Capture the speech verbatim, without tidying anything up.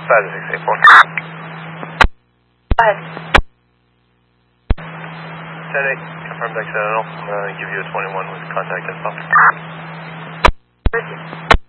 five six eight four. Go ahead. ten eight, confirmed accidental. I'm going to give you a twenty-one with contact info. Richard.